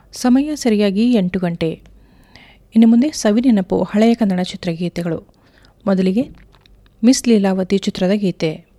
ಸಮಯ ಸರಿಯಾಗಿ 8 ಗಂಟೆ. ಇನ್ನು ಮುಂದೆ ಸವಿನೆನಪು ಹಳೆಯ ಕನ್ನಡ ಚಿತ್ರಗೀತೆಗಳು. ಮೊದಲಿಗೆ ಮಿಸ್ ಲೀಲಾವತಿ ಚಿತ್ರದ ಗೀತೆ.